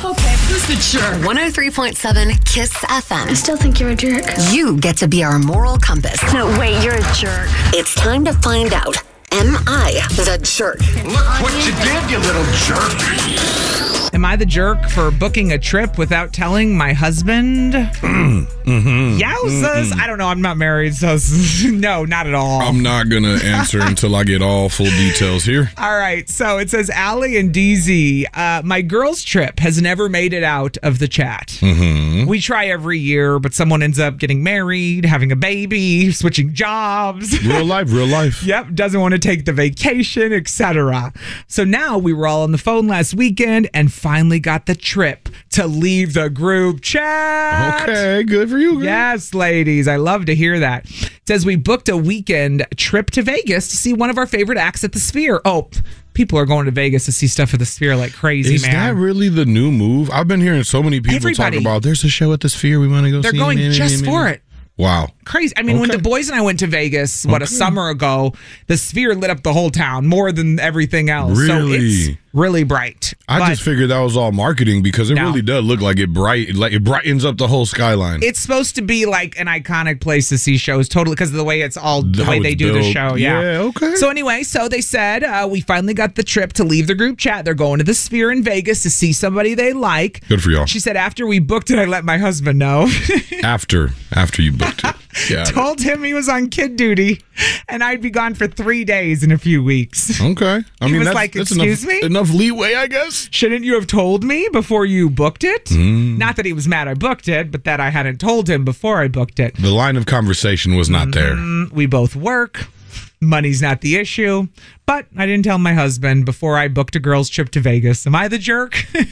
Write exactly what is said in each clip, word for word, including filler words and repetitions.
Okay, who's the jerk? one oh three point seven KISS F M. I still think you're a jerk. You get to be our moral compass. No, wait, you're a jerk. It's time to find out. Am I the jerk? Look what you did, you little jerk. Am I the jerk for booking a trip without telling my husband? Mm-hmm. Yowzas. I don't know. I'm not married, so no, not at all. I'm not going to answer until I get all full details here. All right. So it says, Allie and D Z, uh, my girls' trip has never made it out of the chat. Mm-hmm. We try every year, but someone ends up getting married, having a baby, switching jobs. Real life, real life. Yep. Doesn't want to take the vacation, et cetera. So now we were all on the phone last weekend and finally got the trip to leave the group chat. Okay, good for you. Girl. Yes, ladies. I love to hear that. It says we booked a weekend trip to Vegas to see one of our favorite acts at the Sphere. Oh, people are going to Vegas to see stuff at the Sphere like crazy, Is man. that really the new move? I've been hearing so many people Everybody. talk about there's a show at the Sphere we want to go They're see. going Man, just man, for man. it. Wow. Crazy. I mean, when Okay. the boys and I went to Vegas, what, a Okay. summer ago, the Sphere lit up the whole town more than everything else. So Really? it's really bright. I But just figured that was all marketing because it No. really does look like it bright, like it brightens up the whole skyline. it's supposed to be like an iconic place to see shows, totally, because of the way it's all, the How way it's they do the built. show. Yeah. Yeah, okay. So anyway, so they said uh, we finally got the trip to leave the group chat. They're going to the Sphere in Vegas to see somebody they like. Good for y'all. She said after we booked it, I let my husband know. after, after you booked it. Yeah. Told him he was on kid duty and I'd be gone for three days in a few weeks. Okay. I He mean, was that's, like, that's "Excuse enough, me?" enough leeway, I guess. Shouldn't you have told me before you booked it? Mm. Not that he was mad I booked it, but that I hadn't told him before I booked it. The line of conversation was not there. Mm, we both work. Money's not the issue. But I didn't tell my husband before I booked a girl's trip to Vegas. Am I the jerk?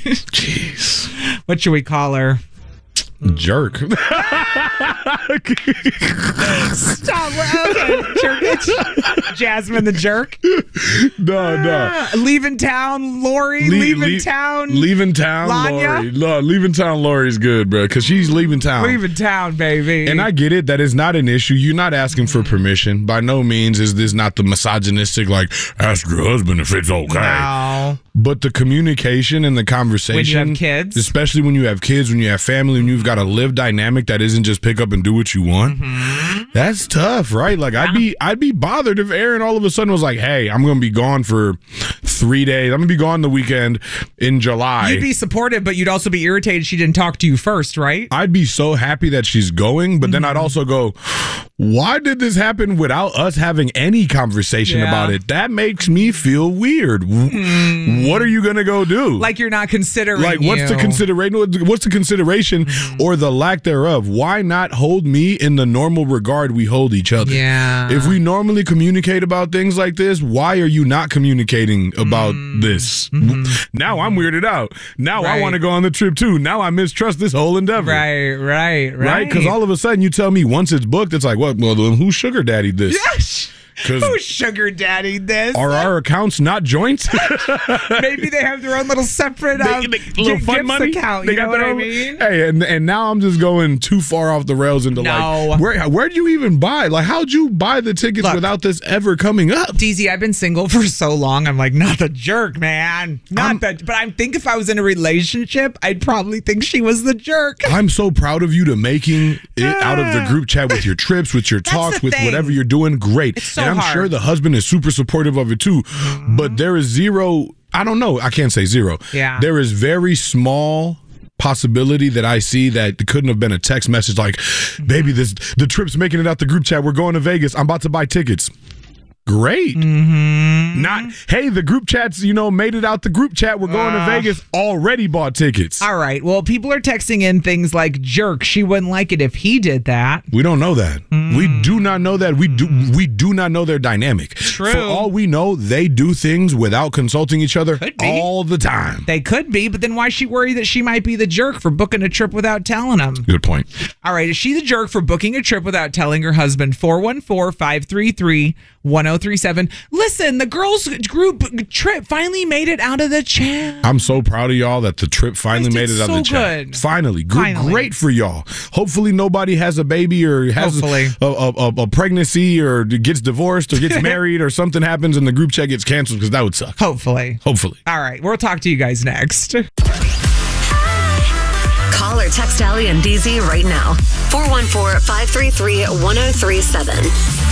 Jeez. What should we call her? Jerk. Stop. Okay. Jerk. It's Jasmine the jerk. no, no. Ah, leaving town, Lori. Le- leaving le- town. Leaving town, Lanya? Lori. No, leaving town, Lori's good, bro, because she's leaving town. Leaving town, baby. And I get it. That is not an issue. You're not asking for permission. By no means is this not the misogynistic, like, ask your husband if it's okay. No. But the communication and the conversation. When you have kids. Especially when you have kids, when you have family, when you've got a live dynamic that isn't just pick up and do what you want. Mm-hmm. That's tough, right? Like, I'd be I'd be bothered if Aaron all of a sudden was like, hey, I'm going to be gone for three days. I'm going to be gone the weekend in July. You'd be supportive, but you'd also be irritated she didn't talk to you first, right? I'd be so happy that she's going, but then I'd also go, why did this happen without us having any conversation Yeah. about it? That makes me feel weird. Mm. What are you going to go do? Like you're not considering Like, what's you. the consideration? What's the consideration or the lack thereof? Why not hold me in the normal regard we hold each other? Yeah. If we normally communicate about things like this, why are you not communicating about this? Now I'm weirded out. Now I Right. want to go on the trip too. Now I mistrust this whole endeavor. Right, right, right. Right? Because all of a sudden you tell me once it's booked, it's like, what? Well, then who sugar daddied this? Yes. Because Who sugar daddy this? are our accounts not joint? Maybe they have their own little separate um, They- they- little gi- fun gifts money account. They You know got what their I own- mean? Hey, and and now I'm just going too far off the rails into No. like where where'd you even buy? Like, how'd you buy the tickets Look. without this ever coming up? D Z, I've been single for so long. I'm like, not the jerk, man. Not I'm- the. But I think if I was in a relationship, I'd probably think she was the jerk. I'm so proud of you to making it out of the group chat with your trips, with your That's talks, the with thing. whatever you're doing. Great. It's so and I'm hard. sure the husband is super supportive of it too. But there is zero, I don't know, I can't say zero. Yeah. There is very small possibility that I see that it couldn't have been a text message like, baby, this the trip's making it out the group chat. We're going to Vegas. I'm about to buy tickets. Great. Mm-hmm. Not, hey, the group chats, you know, made it out the group chat. We're going Uh. to Vegas. Already bought tickets. All right. Well, people are texting in things like jerk. She wouldn't like it if he did that. We don't know that. We do not know that. We do we do not know their dynamic. True. For all we know, they do things without consulting each other Could be. all the time. They could be, but then why is she worried that she might be the jerk for booking a trip without telling him? Good point. All right. Is she the jerk for booking a trip without telling her husband? four one four, five three three, one oh three seven. Listen, the girls' group trip finally made it out of the chat. I'm so proud of y'all that the trip finally Guys made did it out of the so chat. good. Finally. Good, Finally. Great for y'all. Hopefully nobody has a baby or has Hopefully. a, a, a, a pregnancy or gets divorced or gets married or something happens and the group chat gets canceled because that would suck. Hopefully. Hopefully. All right. We'll talk to you guys next. Text Allie and D Z right now. four one four, five three three, one oh three seven.